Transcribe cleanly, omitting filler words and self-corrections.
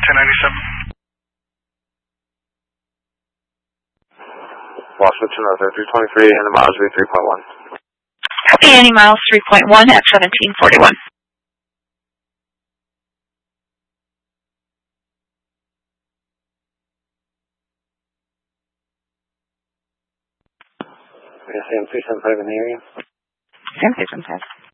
1097. Washington to North 323 and the miles will be 3.1. Copy, any miles 3.1 at 1741. Sam 375 in the area. Sam 375.